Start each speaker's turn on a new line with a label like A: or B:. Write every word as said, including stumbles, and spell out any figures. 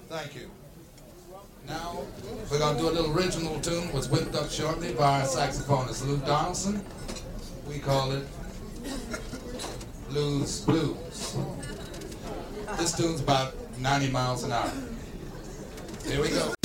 A: Thank you. Now, we're going to do a little original tune, was whipped up shortly by our saxophonist Lou Donaldson. We call it Lou's Blues. This tune's about ninety miles an hour. Here we go.